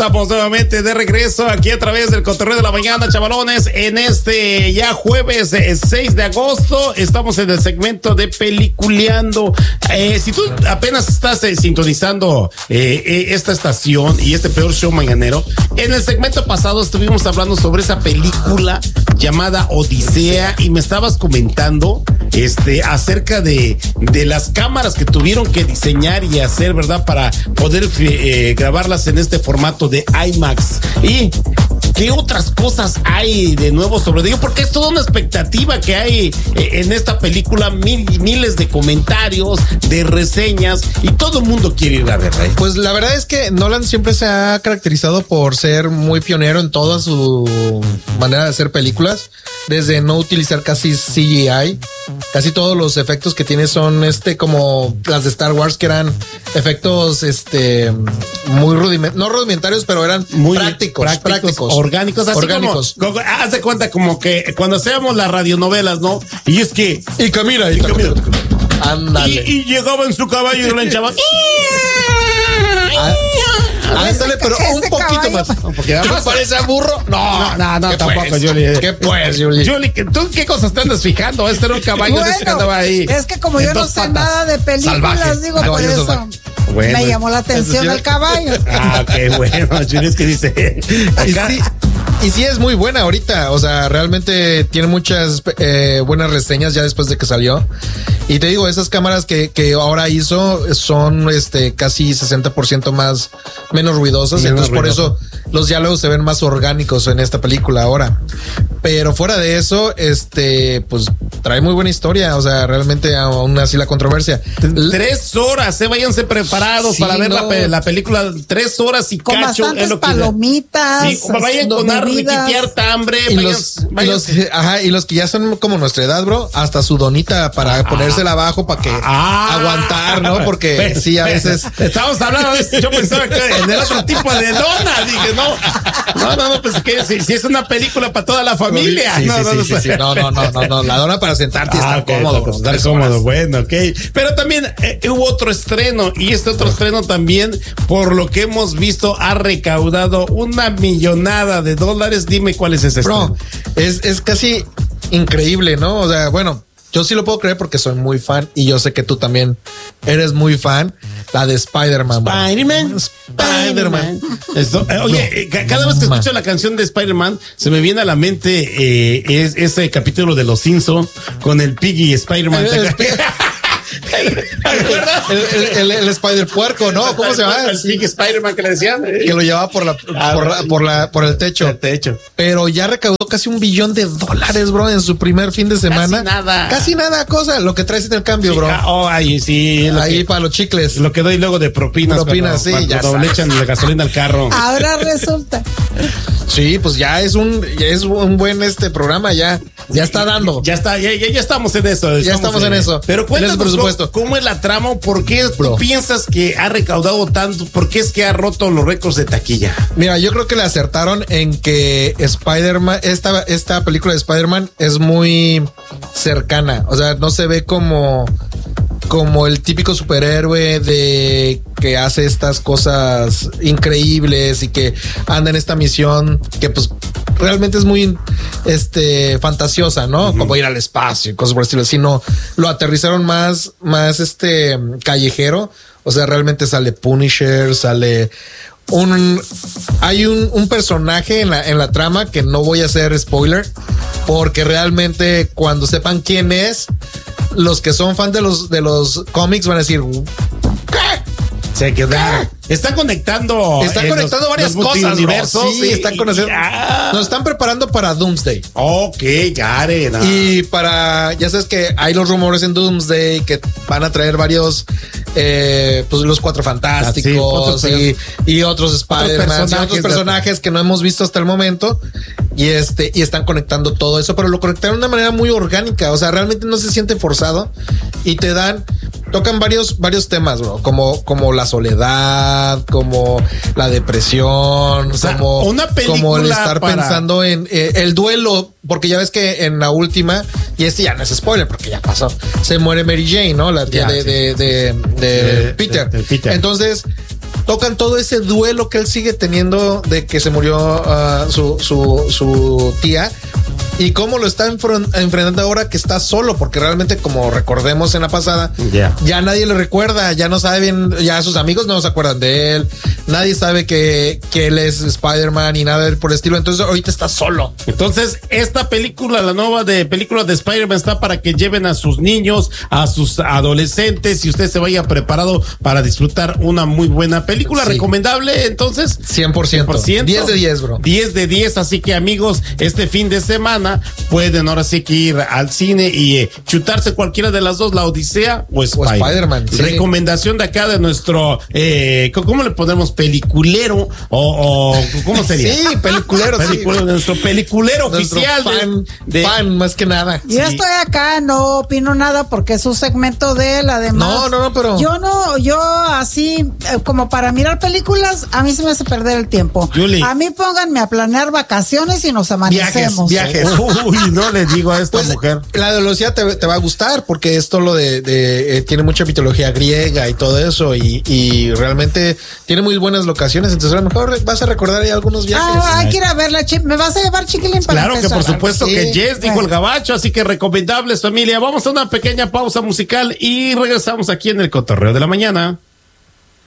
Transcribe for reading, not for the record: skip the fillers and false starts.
estamos nuevamente de regreso aquí a través del Cotorreo de la Mañana, chavalones. En este ya jueves 6 de agosto estamos en el segmento de Peliculeando. Si tú apenas estás sintonizando esta estación y este peor show mañanero, en el segmento pasado estuvimos hablando sobre esa película llamada Odisea y me estabas comentando acerca de las cámaras que tuvieron que diseñar y hacer, ¿verdad? Para poder grabarlas en este formato de IMAX. ¿Y qué otras cosas hay de nuevo sobre ello? Porque es toda una expectativa que hay en esta película, miles de comentarios, de reseñas, y todo el mundo quiere ir a verla. Pues la verdad es que Nolan siempre se ha caracterizado por ser muy pionero en toda su manera de hacer películas, desde no utilizar casi CGI. Casi todos los efectos que tiene son como las de Star Wars, que eran efectos muy no rudimentarios, pero eran muy prácticos, orgánicos, así orgánicos. Como haz de cuenta como que cuando hacíamos las radionovelas, ¿no? Y es que y camina. Ándale. Y llegaba en su caballo y lo hinchaba. Ándale, pero un poquito más. Un poquito más. ¿Parece a burro? No, tampoco, Julie. ¿Qué pues, Julie? Julie, ¿tú qué cosas te andas fijando? Este era un caballo que andaba ahí. Es que como yo no sé nada de películas, salvaje. Digo, por eso bueno, me llamó la atención el caballo. Qué bueno, Julie, es que dice. Y sí es muy buena ahorita, o sea, realmente tiene muchas buenas reseñas ya después de que salió. Y te digo, esas cámaras que ahora hizo son casi 60% menos ruidosas, entonces por eso los diálogos se ven más orgánicos en esta película ahora. Pero fuera de eso, pues trae muy buena historia, o sea, realmente aún así la controversia. 3 horas, váyanse preparados para ver la película. 3 horas y con cacho. Bastantes palomitas. Sí, vayan con riquiquear hambre. Y los que ya son como nuestra edad, bro, hasta su donita para ponérsela abajo para que aguantar, ¿no? Porque sí, a veces. Estamos hablando de eso. Yo pensaba que de otro tipo de dona. Dije, no, pues que si es una película para toda la familia. Sí. No, la dona para sentarte y estar cómodo. Pues, estar cómodo, bueno, ok. Pero también hubo otro estreno, y este otro estreno también, por lo que hemos visto, ha recaudado una millonada de dólares. Dime cuál es ese estreno. Bro, es casi increíble, ¿no? O sea, bueno, yo sí lo puedo creer porque soy muy fan y yo sé que tú también eres muy fan. La de Spider-Man. Spider-Man. Oye, cada vez que escucho la canción de Spider-Man, se me viene a la mente ese capítulo de Los Simpsons con el Piggy y Spider-Man. El Spider Puerco, ¿no? ¿Cómo se llama? El Piggy Spider-Man que le decían. Que lo llevaba por el techo. Pero ya recaudó casi $1 billón, bro, en su primer fin de semana. Casi nada, cosa. Lo que traes en el cambio, bro. Ahí sí. Ahí para los chicles. Lo que doy luego de propinas. Sí, ya le echan la gasolina al carro. Ahora resulta. Sí, pues ya es un buen programa, ya está dando. Ya estamos en eso. Estamos en eso. Pero cuéntanos cómo es la trama, ¿por qué piensas que ha recaudado tanto? ¿Por qué es que ha roto los récords de taquilla? Mira, yo creo que le acertaron en que Spider-Man, esta película de Spider-Man es muy cercana, o sea, no se ve como el típico superhéroe de que hace estas cosas increíbles y que anda en esta misión que pues realmente es muy fantasiosa, ¿no? Uh-huh. Como ir al espacio y cosas por el estilo, sino lo aterrizaron más callejero, o sea, realmente sale Punisher, sale hay un personaje en la trama que no voy a hacer spoiler, porque realmente cuando sepan quién es, los que son fan de los cómics van a decir ¿qué? Se quedaron. Están conectando varias cosas, sí, están conociendo. Nos están preparando para Doomsday. Ok, got it. Y ya sabes que hay los rumores en Doomsday que van a traer varios pues los Cuatro Fantásticos y otros Spider-Man y otros personajes que no hemos visto hasta el momento, y están conectando todo eso, pero lo conectaron de una manera muy orgánica, o sea, realmente no se siente forzado y tocan varios temas, bro, como la soledad, como la depresión, o sea, como el estar pensando en el duelo, porque ya ves que en la última, y ya no es spoiler porque ya pasó, se muere Mary Jane, ¿no? La tía de Peter. Entonces, tocan todo ese duelo que él sigue teniendo de que se murió su tía. Y cómo lo está enfrentando ahora que está solo, porque realmente, como recordemos en la pasada, ya nadie le recuerda, ya no sabe bien, ya sus amigos no se acuerdan de él, nadie sabe que él es Spider-Man y nada por el estilo, entonces ahorita está solo. Entonces, esta película, la nueva película de Spider-Man, está para que lleven a sus niños, a sus adolescentes, y usted se vaya preparado para disfrutar una muy buena película. ¿Recomendable, entonces? 100%. 10 de 10, bro. 10 de 10, así que, amigos, este fin de semana pueden ahora sí que ir al cine y chutarse cualquiera de las dos, La Odisea o Spider-Man. Sí. Recomendación de acá de nuestro, ¿cómo le ponemos? Peliculero o ¿cómo sería? Sí, peliculero. Nuestro peliculero oficial. Fan, más que nada. Yo estoy acá, no opino nada porque es un segmento de él, además. No, pero yo así, como para mirar películas, a mí se me hace perder el tiempo. Julie. A mí pónganme a planear vacaciones y nos amanecemos. Viajes. Uy, no le digo a esta mujer. La de Lucía te va a gustar porque esto lo tiene mucha mitología griega y todo eso y realmente tiene muy buenas locaciones, entonces a lo mejor vas a recordar ahí algunos viajes. Hay que ir a verla, ¿me vas a llevar, chiquilín? Para claro empezar? Que por supuesto que Jess dijo el gabacho, así que recomendables, familia. Vamos a una pequeña pausa musical y regresamos aquí en el Cotorreo de la Mañana.